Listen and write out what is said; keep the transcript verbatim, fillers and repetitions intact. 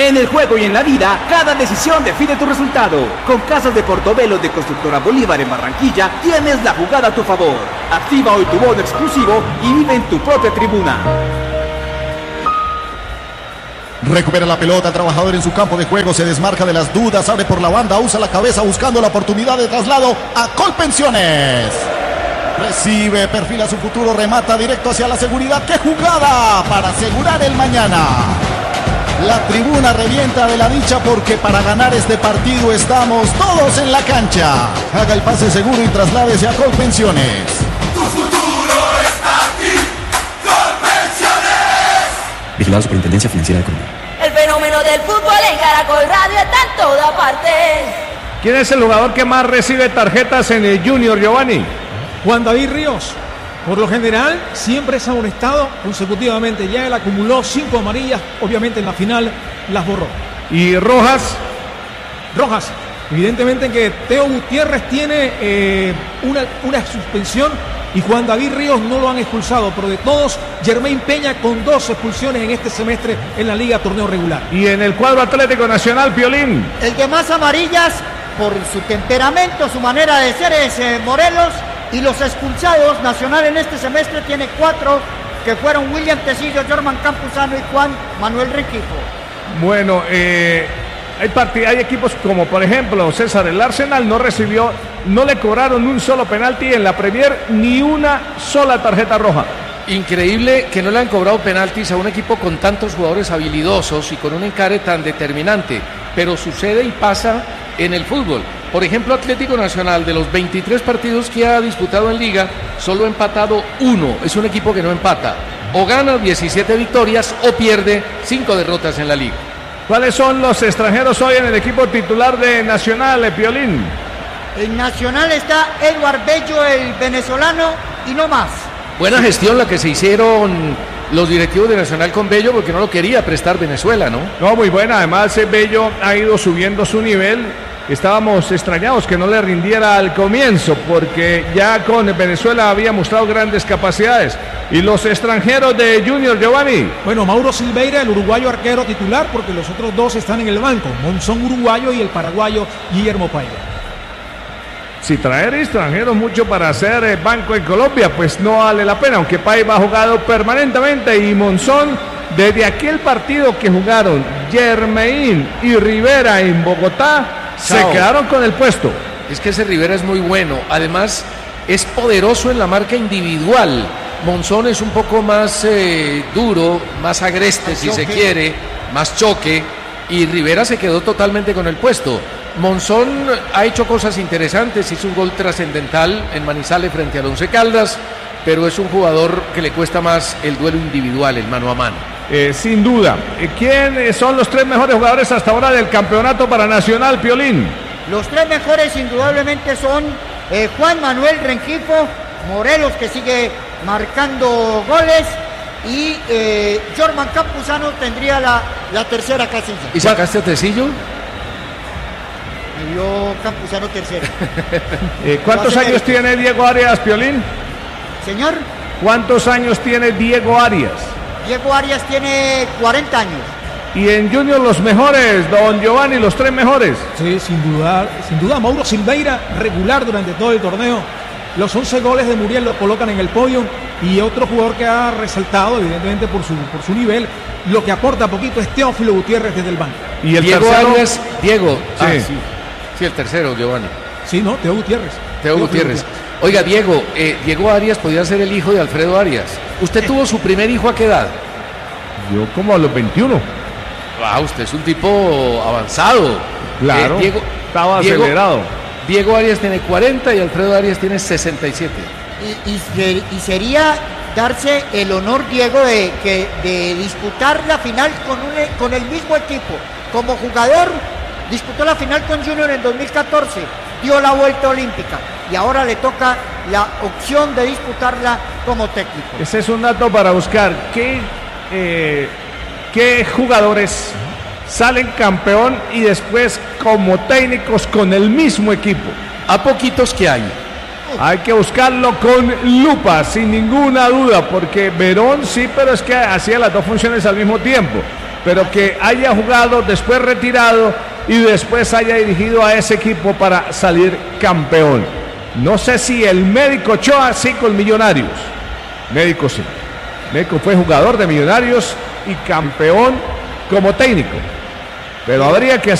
En el juego y en la vida, cada decisión define tu resultado. Con Casas de Portobelo de Constructora Bolívar en Barranquilla, tienes la jugada a tu favor. Activa hoy tu bono exclusivo y vive en tu propia tribuna. Recupera la pelota, el trabajador en su campo de juego, se desmarca de las dudas, abre por la banda, usa la cabeza buscando la oportunidad de traslado a Colpensiones. Recibe, perfila su futuro, remata directo hacia la seguridad. ¡Qué jugada para asegurar el mañana! La tribuna revienta de la dicha porque para ganar este partido estamos todos en la cancha. Haga el pase seguro y trasládese a Colpensiones. Tu futuro está aquí, Colpensiones. Vigilado Superintendencia Financiera de Colombia. El fenómeno del fútbol en Caracol Radio está en toda parte. ¿Quién es el jugador que más recibe tarjetas en el Junior, Giovanni? Juan David Ríos. Por lo general, siempre es amonestado consecutivamente. Ya él acumuló cinco amarillas. Obviamente en la final las borró. ¿Y Rojas? Rojas. Evidentemente que Teo Gutiérrez tiene eh, una, una suspensión y Juan David Ríos no lo han expulsado. Pero de todos, Germain Peña con dos expulsiones en este semestre en la Liga Torneo Regular. ¿Y en el cuadro Atlético Nacional, Piolín? El de más amarillas, por su temperamento, su manera de ser, es eh, Morelos. Y los expulsados, Nacional en este semestre tiene cuatro, que fueron William Tecillo, Jorman Campuzano y Juan Manuel Rengifo. Bueno, eh, hay, part- hay equipos como por ejemplo César, el Arsenal no recibió, no le cobraron un solo penalti en la Premier, ni una sola tarjeta roja. Increíble que no le han cobrado penaltis a un equipo con tantos jugadores habilidosos y con un encare tan determinante, pero sucede y pasa en el fútbol. Por ejemplo, Atlético Nacional, de los veintitrés partidos que ha disputado en Liga, solo ha empatado uno. Es un equipo que no empata. O gana diecisiete victorias o pierde cinco derrotas en la Liga. ¿Cuáles son los extranjeros hoy en el equipo titular de Nacional, Piolín? En Nacional está Eduard Bello, el venezolano, y no más. Buena gestión la que se hicieron los directivos de Nacional con Bello, porque no lo quería prestar Venezuela, ¿no? No, muy buena. Además, Bello ha ido subiendo su nivel. Estábamos extrañados que no le rindiera al comienzo, porque ya con Venezuela había mostrado grandes capacidades. ¿Y los extranjeros de Junior, Giovanni? Bueno, Mauro Silveira, el uruguayo arquero titular, porque los otros dos están en el banco. Monzón, uruguayo, y el paraguayo Guillermo Paiva. Si traer extranjeros mucho para hacer eh, banco en Colombia, pues no vale la pena, aunque Paiva ha jugado permanentemente y Monzón, desde aquel partido que jugaron Germain y Rivera en Bogotá, Chao. se quedaron con el puesto. Es que ese Rivera es muy bueno, además es poderoso en la marca individual. Monzón es un poco más eh, duro, más agreste más si choque. se quiere, más choque, y Rivera se quedó totalmente con el puesto. Monzón ha hecho cosas interesantes, hizo un gol trascendental en Manizales frente al Once Caldas, pero es un jugador que le cuesta más el duelo individual, el mano a mano. Eh, sin duda. ¿Quiénes son los tres mejores jugadores hasta ahora del campeonato para Nacional, Piolín? Los tres mejores indudablemente son eh, Juan Manuel Rengifo, Morelos, que sigue marcando goles, y eh, Jorman Campuzano tendría la, la tercera casilla. ¿Y sacaste a Tecillo? Me dio Campuzano tercero. eh, ¿Cuántos años tiene Diego Arias, Piolín? Señor. ¿Cuántos años tiene Diego Arias? Diego Arias tiene cuarenta años. Y en Junior los mejores, don Giovanni, los tres mejores. Sí, sin duda, sin duda Mauro Silveira, regular durante todo el torneo. Los once goles de Muriel lo colocan en el podio. Y otro jugador que ha resaltado, evidentemente por su, por su nivel, lo que aporta poquito es Teófilo Gutiérrez desde el banco. Y el Diego tercero, Arias, Diego, sí. Ah, sí. Sí, el tercero, Giovanni. Sí, no, Teo Gutiérrez. Teo, Teo Gutiérrez. Gutiérrez. Oiga, Diego, eh, Diego Arias podía ser el hijo de Alfredo Arias. ¿Usted eh. tuvo su primer hijo a qué edad? Yo como a los veintiuno. Ah, usted es un tipo avanzado. Claro, eh, Diego, estaba Diego, acelerado. Diego Arias tiene cuarenta y Alfredo Arias tiene sesenta y siete. Y, y, y sería darse el honor, Diego, de, que, de disputar la final con, un, con el mismo equipo. Como jugador, disputó la final con Junior en dos mil catorce, dio la vuelta olímpica y ahora le toca la opción de disputarla como técnico. Ese es un dato para buscar. ¿Qué, eh, qué jugadores salen campeón y después como técnicos con el mismo equipo? A poquitos que hay. Hay que buscarlo con lupa, sin ninguna duda, porque Verón sí, pero es que hacía las dos funciones al mismo tiempo. pero que haya jugado, después retirado y después haya dirigido a ese equipo para salir campeón. No sé si el Médico Ochoa sí con Millonarios. Médico sí. Médico fue jugador de Millonarios y campeón como técnico. Pero habría que